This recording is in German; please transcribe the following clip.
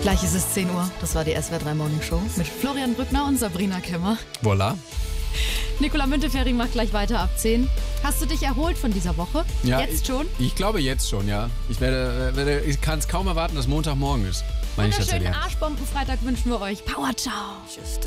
Gleich ist es 10 Uhr. Das war die SWR 3 Morning Show mit Florian Brückner und Sabrina Kemmer. Voilà. Nicola Müntefering macht gleich weiter ab 10. Hast du dich erholt von dieser Woche? Ja, Jetzt schon? Ich glaube jetzt schon, ja. Ich kann es kaum erwarten, dass Montagmorgen ist. Wunderschönen Arschbombenfreitag wünschen wir euch. Power, ciao.